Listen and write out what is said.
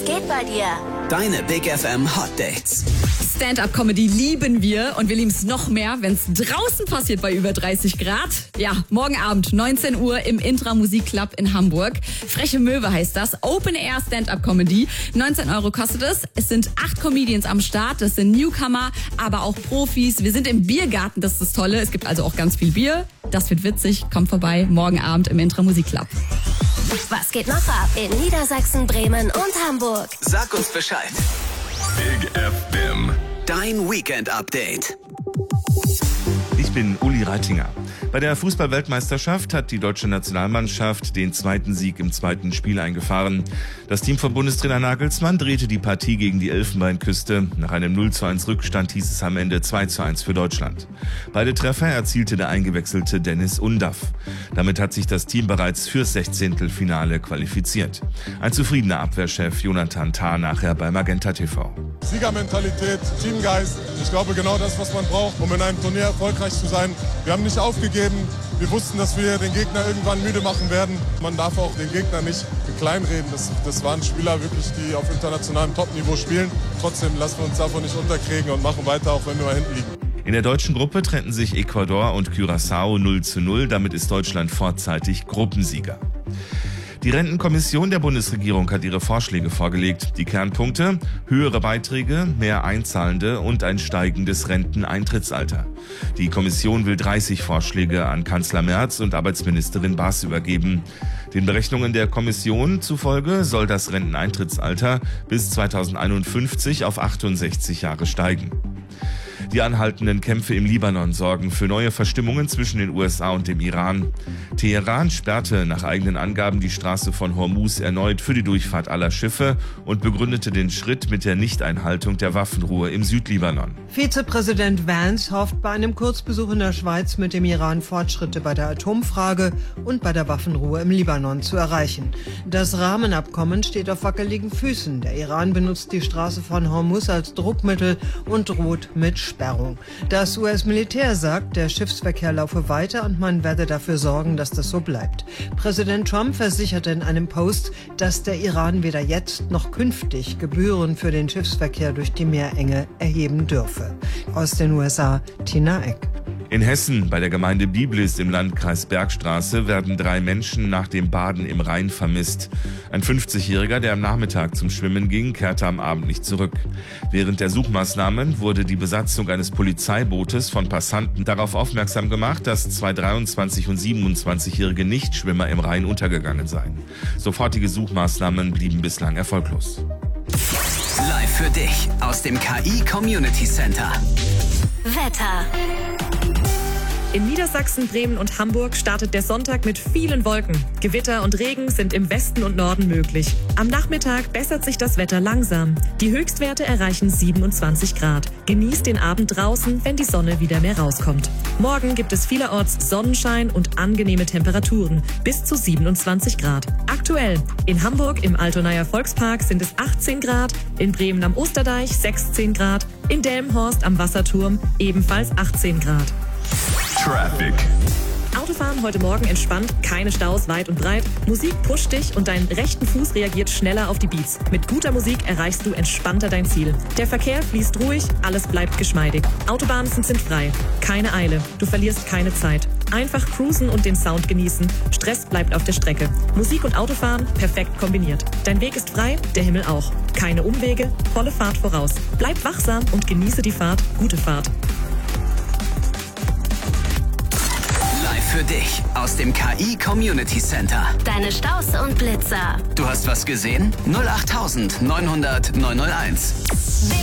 geht bei dir? Deine Big FM Hot Dates. Stand-up-Comedy lieben wir und wir lieben es noch mehr, wenn es draußen passiert bei über 30 Grad. Ja, morgen Abend, 19 Uhr im Intra Musikclub in Hamburg. Freche Möwe heißt das. Open-Air Stand-up-Comedy. 19 € kostet es. Es sind 8 Comedians am Start. Das sind Newcomer, aber auch Profis. Wir sind im Biergarten, das ist das Tolle. Es gibt also auch ganz viel Bier. Das wird witzig. Kommt vorbei, morgen Abend im Intra Musikclub. Was geht noch ab in Niedersachsen, Bremen und Hamburg? Sag uns Bescheid. Big FM. Dein Weekend-Update. Ich bin Uli Reitinger. Bei der Fußball-Weltmeisterschaft hat die deutsche Nationalmannschaft den zweiten Sieg im zweiten Spiel eingefahren. Das Team von Bundestrainer Nagelsmann drehte die Partie gegen die Elfenbeinküste. Nach einem 0:1 Rückstand hieß es am Ende 2:1 für Deutschland. Beide Treffer erzielte der eingewechselte Dennis Undaff. Damit hat sich das Team bereits fürs 16. qualifiziert. Ein zufriedener Abwehrchef Jonathan Tah nachher bei Magenta TV. Siegermentalität, Teamgeist. Ich glaube genau das, was man braucht, um in einem Turnier erfolgreich zu sein. Wir haben nicht aufgegeben. Wir wussten, dass wir den Gegner irgendwann müde machen werden. Man darf auch den Gegner nicht kleinreden. Das waren Spieler wirklich, die auf internationalem Topniveau spielen. Trotzdem lassen wir uns davon nicht unterkriegen und machen weiter, auch wenn wir mal hinten liegen. In der deutschen Gruppe trennten sich Ecuador und Curaçao 0:0. Damit ist Deutschland vorzeitig Gruppensieger. Die Rentenkommission der Bundesregierung hat ihre Vorschläge vorgelegt. Die Kernpunkte: höhere Beiträge, mehr Einzahlende und ein steigendes Renteneintrittsalter. Die Kommission will 30 Vorschläge an Kanzler Merz und Arbeitsministerin Baas übergeben. Den Berechnungen der Kommission zufolge soll das Renteneintrittsalter bis 2051 auf 68 Jahre steigen. Die anhaltenden Kämpfe im Libanon sorgen für neue Verstimmungen zwischen den USA und dem Iran. Teheran sperrte nach eigenen Angaben die Straße von Hormuz erneut für die Durchfahrt aller Schiffe und begründete den Schritt mit der Nichteinhaltung der Waffenruhe im Südlibanon. Vizepräsident Vance hofft bei einem Kurzbesuch in der Schweiz mit dem Iran Fortschritte bei der Atomfrage und bei der Waffenruhe im Libanon zu erreichen. Das Rahmenabkommen steht auf wackeligen Füßen. Der Iran benutzt die Straße von Hormuz als Druckmittel und droht mit Sperrung. Das US-Militär sagt, der Schiffsverkehr laufe weiter und man werde dafür sorgen, dass das so bleibt. Präsident Trump versicherte in einem Post, dass der Iran weder jetzt noch künftig Gebühren für den Schiffsverkehr durch die Meerenge erheben dürfe. Aus den USA, Tina Eck. In Hessen, bei der Gemeinde Biblis im Landkreis Bergstraße, werden 3 Menschen nach dem Baden im Rhein vermisst. Ein 50-Jähriger, der am Nachmittag zum Schwimmen ging, kehrte am Abend nicht zurück. Während der Suchmaßnahmen wurde die Besatzung eines Polizeibootes von Passanten darauf aufmerksam gemacht, dass 2 23- und 27-jährige Nichtschwimmer im Rhein untergegangen seien. Sofortige Suchmaßnahmen blieben bislang erfolglos. Live für dich aus dem KI Community Center. Wetter. In Niedersachsen, Bremen und Hamburg startet der Sonntag mit vielen Wolken. Gewitter und Regen sind im Westen und Norden möglich. Am Nachmittag bessert sich das Wetter langsam. Die Höchstwerte erreichen 27 Grad. Genießt den Abend draußen, wenn die Sonne wieder mehr rauskommt. Morgen gibt es vielerorts Sonnenschein und angenehme Temperaturen, bis zu 27 Grad. Aktuell in Hamburg im Altonaer Volkspark sind es 18 Grad, in Bremen am Osterdeich 16 Grad, in Delmenhorst am Wasserturm ebenfalls 18 Grad. Traffic. Autofahren heute Morgen entspannt, keine Staus weit und breit. Musik pusht dich und dein rechten Fuß reagiert schneller auf die Beats. Mit guter Musik erreichst du entspannter dein Ziel. Der Verkehr fließt ruhig, alles bleibt geschmeidig. Autobahnen sind frei, keine Eile, du verlierst keine Zeit. Einfach cruisen und den Sound genießen. Stress bleibt auf der Strecke. Musik und Autofahren perfekt kombiniert. Dein Weg ist frei, der Himmel auch. Keine Umwege, volle Fahrt voraus. Bleib wachsam und genieße die Fahrt. Gute Fahrt. Für dich aus dem KI Community Center. Deine Staus und Blitzer. Du hast was gesehen? 08900 901.